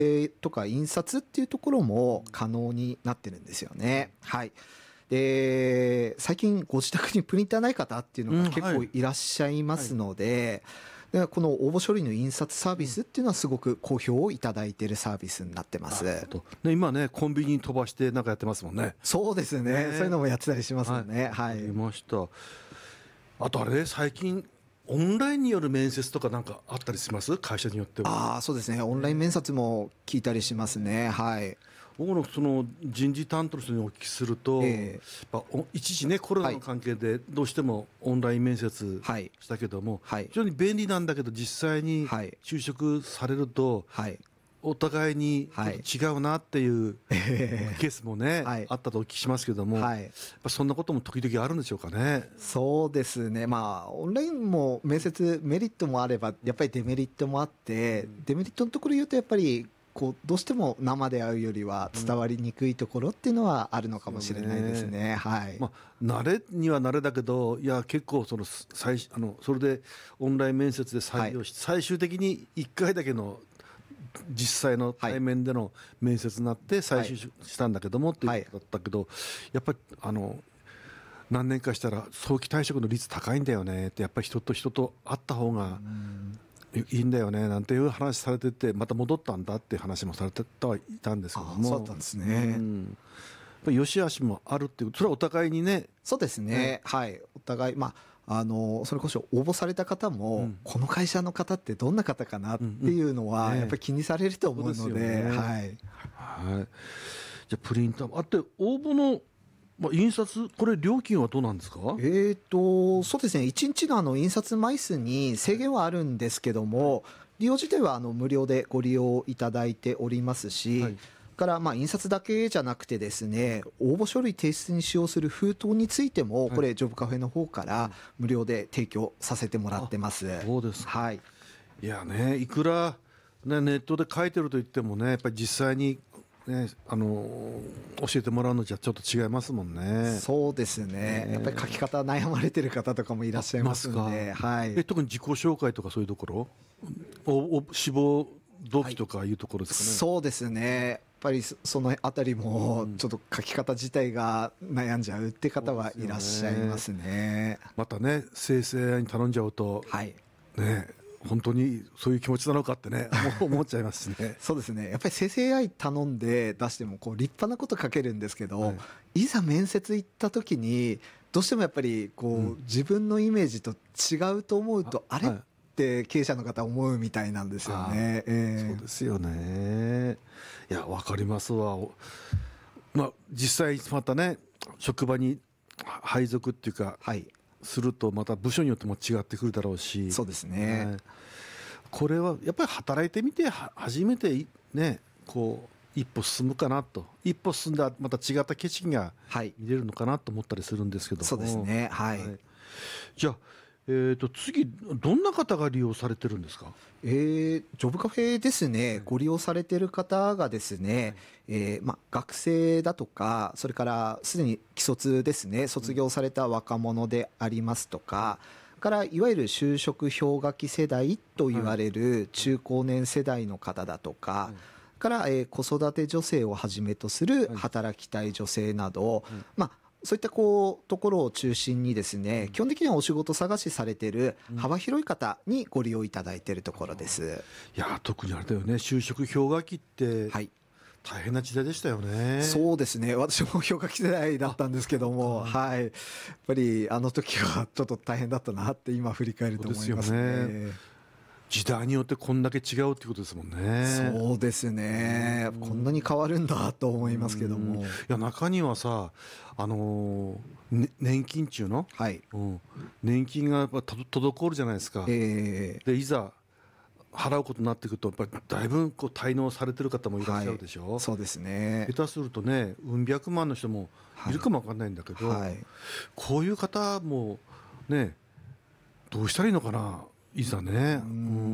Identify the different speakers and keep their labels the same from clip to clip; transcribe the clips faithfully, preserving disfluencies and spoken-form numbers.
Speaker 1: とか印刷っていうところも可能になってるんですよね。はい。で、最近ご自宅にプリンターない方っていうのが結構いらっしゃいますので、うんはい、でこの応募書類の印刷サービスっていうのはすごく好評をいただいているサービスになってます。
Speaker 2: ね、今ねコンビニに飛ばしてなんかやってますもんね。
Speaker 1: そうですね。ねそういうのもやってたりしますよね。はい。
Speaker 2: ありました。あとあれ最近オンラインによる面接とかなんかあったりします？会社によっては。
Speaker 1: ああ、そうですね。オンライン面接も聞いたりしますね。はい。
Speaker 2: 僕のその人事担当の人にお聞きすると、えー、一時ねコロナの関係でどうしてもオンライン面接したけども、はい、非常に便利なんだけど実際に就職されると、はい、お互いに違うなっていうケースもね、はい、あったとお聞きしますけども、はい、やっぱそんなことも時々あるんでしょうかね。
Speaker 1: そうですね。まあオンラインも面接メリットもあればやっぱりデメリットもあって、うん、デメリットのところ言うとやっぱりこうどうしても生で会うよりは伝わりにくいところっていうのはあるのかもしれないですね。ねはい。
Speaker 2: まあ慣れには慣れだけど、いや結構その最あのそれでオンライン面接で採用し、はい、最終的にいっかいだけの実際の対面での面接になって採取したんだけどもっていうことだったけど、やっぱりあの何年かしたら早期退職の率高いんだよねって、やっぱり人と人と会った方がいいんだよねなんていう話されてて、また戻ったんだっていう話もされてはいたんですけども。
Speaker 1: そうだったんですね。うん、
Speaker 2: やっぱり良し悪しもあるっていう、それはお互いにね。
Speaker 1: そうですね、ねはい、お互いまああのそれこそ応募された方も、うん、この会社の方ってどんな方かなっていうのはやっぱり気にされると思うので、ねはいはい、
Speaker 2: じゃあプリンターあって応募の、まあ、印刷これ料金はどうなんですか？
Speaker 1: えーとそうですね、いちにちのあの印刷枚数に制限はあるんですけども、利用自体はあの無料でご利用いただいておりますし、はいからまあ印刷だけじゃなくてですね、応募書類提出に使用する封筒についてもこれジョブカフェの方から無料で提供させてもらってます。
Speaker 2: そうですか。
Speaker 1: はい。
Speaker 2: いやね、いくらねネットで書いてると言ってもね、やっぱり実際にねあの教えてもらうのじゃちょっと違いますもんね。
Speaker 1: そうですね。やっぱり書き方悩まれてる方とかもいらっしゃいますので、はい。
Speaker 2: え特に自己紹介とかそういうところ、おお志望動機とかいうところですかね。
Speaker 1: はい、そうですね。やっぱりそのあたりもちょっと書き方自体が悩んじゃうって方はいらっしゃいますね。
Speaker 2: またね生成 エーアイ に頼んじゃうと、はい、ね本当にそういう気持ちなのかってね思っちゃいますしね。
Speaker 1: そうですね。やっぱり生成 エーアイ 頼んで出してもこう立派なこと書けるんですけど、はい、いざ面接行った時にどうしてもやっぱりこう、うん、自分のイメージと違うと思うと あ, あれ、はいって経営者の方思うみたいなんですよね。え
Speaker 2: ー、そうですよね。いや分かりますわ。まあ実際またね職場に配属っていうか、はい、するとまた部署によっても違ってくるだろうし。
Speaker 1: そうですね、
Speaker 2: ねこれはやっぱり働いてみて初めてねこう一歩進むかなと、一歩進んだまた違った景色が見れるのかなと思ったりするんですけども、
Speaker 1: そうですね、はい、はい、
Speaker 2: じゃあえー、と次どんな方が利用されてるんですか？
Speaker 1: えー、ジョブカフェですね、ご利用されてる方がですね、えーま、学生だとか、それからすでに既卒ですね、卒業された若者でありますとか、からいわゆる就職氷河期世代と言われる中高年世代の方だとか、から、えー、子育て女性をはじめとする働きたい女性など、まあそういったこうところを中心にですね、基本的にはお仕事探しされている幅広い方にご利用いただいているところです。
Speaker 2: いや特にあれだよね、就職氷河期って大変な時代でしたよね。
Speaker 1: はい、そうですね、私も氷河期世代だったんですけども、はい、やっぱりあの時はちょっと大変だったなって今振り返ると思いますね。
Speaker 2: 時代によってこんだけ違うってことですもんね。
Speaker 1: そうですね、こんなに変わるんだと思いますけども、い
Speaker 2: や中にはさ、あのーね、年金中の、はいうん、年金がやっぱ滞るじゃないですか、えー、でいざ払うことになってくるとやっぱりだいぶこう滞納されてる方もいらっしゃるでしょ、
Speaker 1: はい、そうですね。
Speaker 2: 下手するとねうん百万の人もいるかも分かんないんだけど、はいはい、こういう方もねどうしたらいいのかな、いざね。
Speaker 1: うん、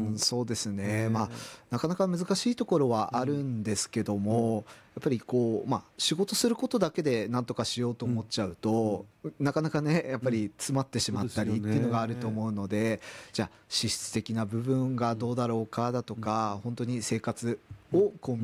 Speaker 1: そうですね、まあ、なかなか難しいところはあるんですけども、やっぱりこう、まあ、仕事することだけでなんとかしようと思っちゃうと、なかなかねやっぱり詰まってしまったりっていうのがあると思うので、じゃあ資質的な部分がどうだろうかだとか、本当に生活をこう